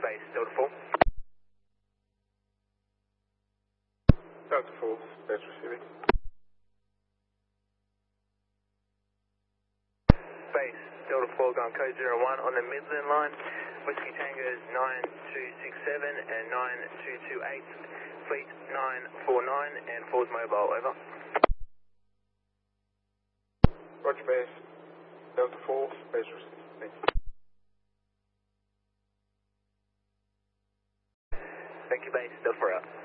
base, Delta 4. Delta 4, base receiving. Base, Delta 4 going code 01 on the Midland line. Whiskey Tango's 9267 and 9228. Fleet 949 and 4's mobile, over. Roger base, Delta 4, base receiving. Thank you. Thank you, base, Delta 4 out.